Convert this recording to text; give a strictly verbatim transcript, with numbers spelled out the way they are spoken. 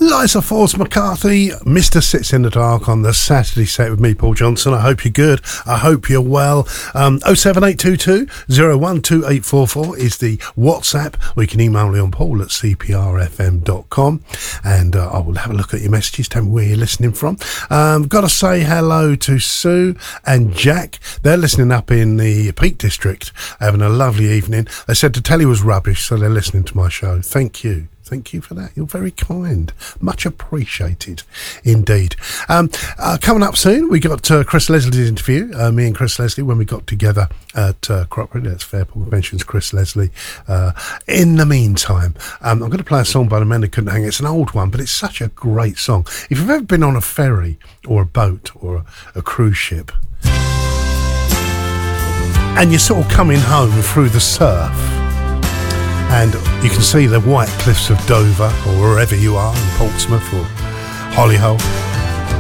Liza Force McCarthy, Mister Sits in the Dark on the Saturday set with me, Paul Johnson. I hope you're good. I hope you're well. Um, oh seven eight two two, oh one two eight four four is the WhatsApp. Or you can email me on paul at c p r f m dot com and uh, I will have a look at your messages. Tell me where you're listening from. Um, got to say hello to Sue and Jack. They're listening up in the Peak District, having a lovely evening. They said the telly was rubbish, so they're listening to my show. Thank you. Thank you for that. You're very kind. Much appreciated indeed. Um, uh, coming up soon, we got uh, Chris Leslie's interview. Uh, me and Chris Leslie, when we got together at uh, Crockford, that's Fairport, mentions Chris Leslie. Uh, in the meantime, um, I'm going to play a song by the Men Who Couldn't Hang. It's an old one, but it's such a great song. If you've ever been on a ferry or a boat or a, a cruise ship, and you're sort of coming home through the surf, and you can see the white cliffs of Dover or wherever you are in Portsmouth or Holyholt,